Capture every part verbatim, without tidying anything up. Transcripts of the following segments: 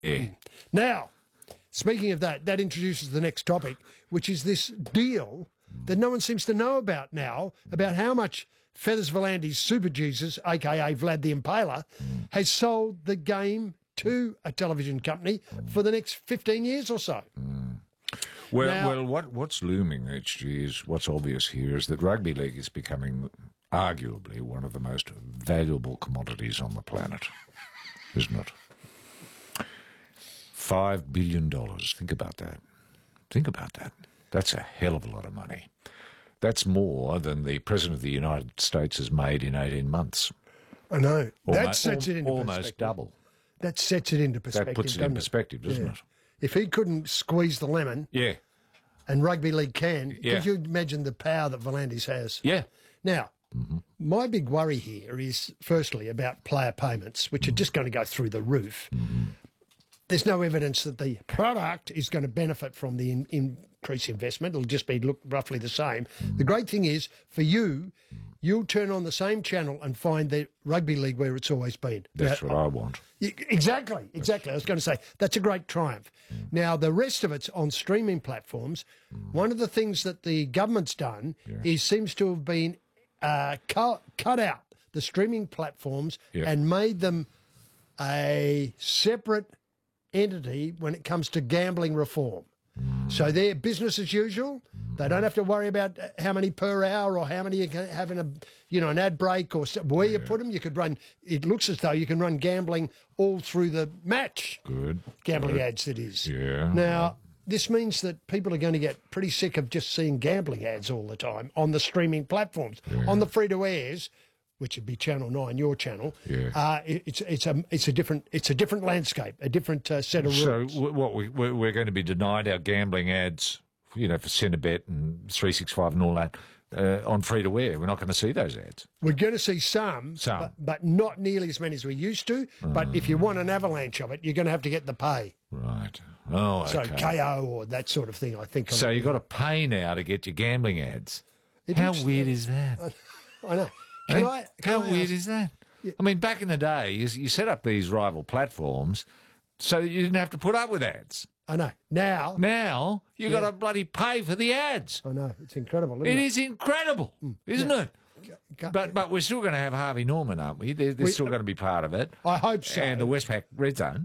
Yeah. Now, speaking of that, that introduces the next topic, which is this deal that no one seems to know about now, about how much Feathers Volandi's Super Jesus, a k a. Vlad the Impaler, has sold the game to a television company for the next fifteen years or so. Well, Now- well, what what's looming, H G, is what's obvious here is that rugby league is becoming arguably one of the most valuable commodities on the planet, isn't it? Five billion dollars. Think about that. Think about that. That's a hell of a lot of money. That's more than the President of the United States has made in eighteen months. I know. Almo- that sets it into almost perspective. double. That sets it into perspective, That puts it doesn't in perspective, doesn't Yeah. it? If he couldn't squeeze the lemon, Yeah. and rugby league can, Yeah. could you imagine the power that Volandis has? Yeah. Now, my big worry here is, firstly, about player payments, which are just going to go through the roof. There's no evidence that the product is going to benefit from the in, increased investment. It'll just be look roughly the same. The great thing is, for you, you'll turn on the same channel and find the rugby league where it's always been. That's Now, what I want. Y- Exactly, exactly. I was going to say that's a great triumph. Now, the rest of it's on streaming platforms. One of the things that the government's done is seems to have been uh, cut, cut out the streaming platforms Yeah. and made them a separate entity when it comes to gambling reform. So they're business as usual. They don't have to worry about how many per hour or how many you can have in a, you know, an ad break or so- where you put them. You could run. It looks as though you can run gambling all through the match. Good. Gambling Good. ads, that is. Yeah. Now this means that people are going to get pretty sick of just seeing gambling ads all the time on the streaming platforms, on the free to airs, which would be Channel Nine, your channel. Yeah. Uh, it, it's it's a it's a different it's a different landscape, a different uh, set of So rules. w- what we we're we're going to be denied our gambling ads, you know, for Cinebet and three sixty-five and all that uh, on free to air. We're not going to see those ads. We're going to see some, Some. But, but not nearly as many as we used to. But if you want an avalanche of it, you're going to have to get the pay. Right. Oh, So okay. K O or that sort of thing, I think. So you've got to pay now to get your gambling ads. It How looks- weird is that? I know. Can Eh? I? Can How I weird ask- is that? I mean, back in the day, you, you set up these rival platforms so you didn't have to put up with ads. I know. Now, Now you've got to bloody pay for the ads. I know. It's incredible, isn't It it? is incredible, isn't it? Go- But but we're still going to have Harvey Norman, aren't we? They're, they're We- still going to be part of it. I hope so. And the Westpac Red Zone,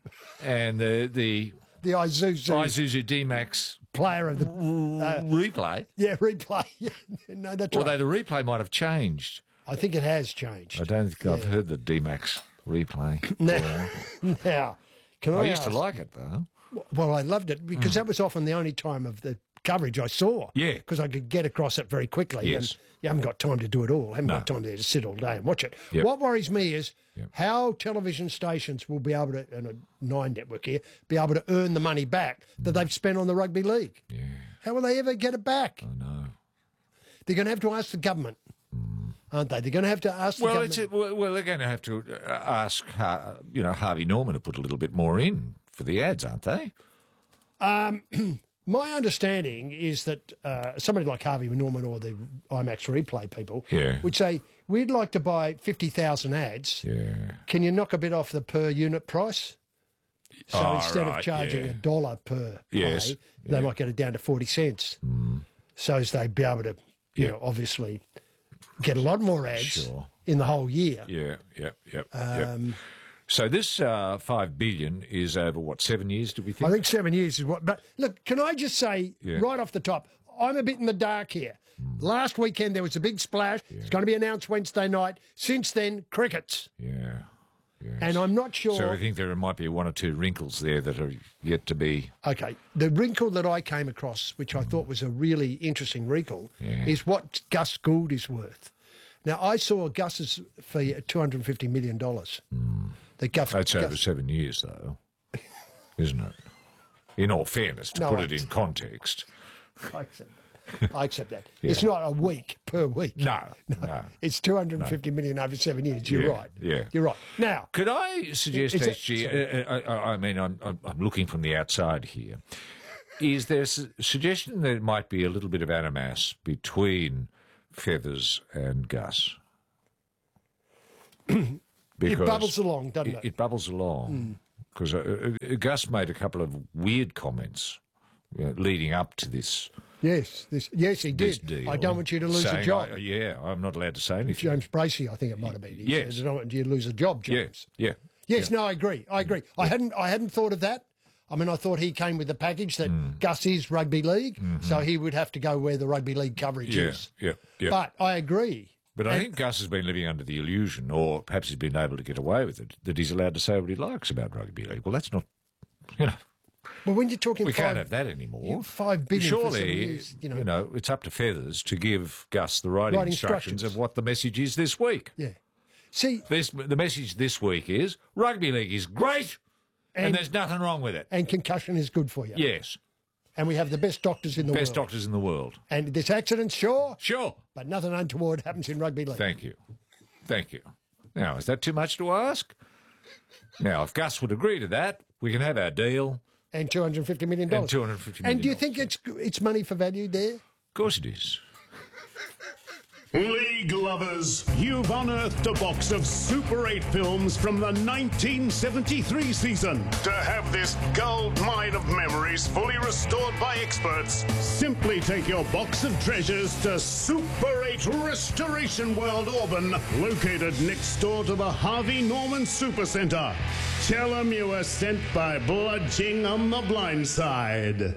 and the the the Isuzu Isuzu D-Max player of the uh, replay. yeah replay. no, that's right. Although the replay might have changed. I think it has changed. I don't think I've heard the D-Max replay. Now, now, can I, I used ask, to like it though. Well, I loved it because that was often the only time of the coverage I saw. Yeah. Because I could get across it very quickly. Yes. And you haven't got time to do it all. haven't No. got time to sit all day and watch it. Yep. What worries me is Yep. how television stations will be able to, and a Nine network here, be able to earn the money back that they've spent on the rugby league. Yeah, How will they ever get it back? I know. They're going to have to ask the government, aren't they? They're going to have to ask the Well, government. it's well, well, they're going to have to uh, ask, uh, you know, Harvey Norman to put a little bit more in for the ads, aren't they? My understanding is that uh, somebody like Harvey Norman or the IMAX replay people Yeah. would say, we'd like to buy fifty thousand ads. Yeah. Can you knock a bit off the per unit price? So Oh, instead right, of charging yeah. a dollar per Yes, play, they might get it down to forty cents. So as they'd be able to, you Yeah. know, obviously get a lot more ads Sure. in the whole year. Yeah, yeah, yeah. Um, yeah. So this uh, five billion is over what seven years? Do we think? I think seven years is what. But look, can I just say Yeah. right off the top, I'm a bit in the dark here. Last weekend there was a big splash. It's going to be announced Wednesday night. Since then, crickets, Yeah. Yes. and I'm not sure. So I think there might be one or two wrinkles there that are yet to be. Okay, the wrinkle that I came across, which I thought was a really interesting wrinkle, Yeah. is what Gus Gould is worth. Now, I saw Gus's fee at two hundred fifty million dollars. The Gus, That's over Gus, seven years, though, isn't it? In all fairness, to No, put I- it in context. I accept that. I accept that. It's not a week per week. No, no. It's two hundred fifty million over seven years. You're Yeah, right. yeah. You're right. Now, Could I suggest, Is it- H G, uh, uh, I, I mean, I'm, I'm I'm looking from the outside here. Is there a su- suggestion there might be a little bit of animas between Feathers and Gus? it bubbles along, doesn't It, it? it bubbles along because uh, uh, Gus made a couple of weird comments uh, leading up to this. Yes, this, yes, he This did. deal, I don't want you to lose a saying, job. I, yeah, I'm not allowed to say anything. James Bracey, I think it might have been. He Yes. said, I don't want you to lose a job, James. Yeah, yeah. Yes, no, I agree. I agree. I hadn't I hadn't thought of that. I mean, I thought he came with the package that Mm. Gus is rugby league, mm-hmm. so he would have to go where the rugby league coverage Yeah, is. yeah, yeah. But I agree. But I And- think Gus has been living under the illusion, or perhaps he's been able to get away with it, that he's allowed to say what he likes about rugby league. Well, that's not, you know, Well, when you're talking we five, can't have that anymore. you- five billion for some Surely, years, you know. it's up to Feathers to give Gus the right, Right instructions, instructions. of what the message is this week. Yeah. See, This, the message this week is rugby league is great, and, And- there's nothing wrong with it. and concussion is good for you. Yes, And we have the best doctors in the best world. doctors in the world. And this accident, sure, Sure. but nothing untoward happens in rugby league. Thank you. Thank you. Now, is that too much to ask? Now, if Gus would agree to that, we can have our deal. And two hundred fifty million dollars. And two hundred fifty million And do you think it's it's money for value there? Of course it is. League lovers, you've unearthed a box of Super eight films from the nineteen seventy-three season. To have this gold mine of memories fully restored by experts, simply take your box of treasures to Super eight Restoration World Auburn, located next door to the Harvey Norman Super Centre. Tell them you were sent by Bludging on the Blind Side.